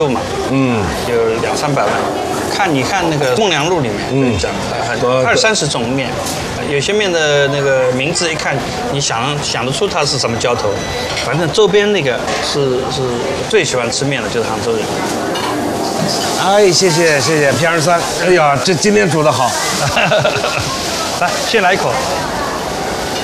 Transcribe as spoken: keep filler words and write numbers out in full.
肉嘛，嗯，有两三百万。看你看那个孟良录里面，嗯，讲呃二三十种面，有些面的那个名字一看，你想想得出它是什么浇头。反正周边那个是是最喜欢吃面的，就是杭州人。 哎，谢谢谢谢 P 二三，哎呀，这今天煮的好， 来，先来一口。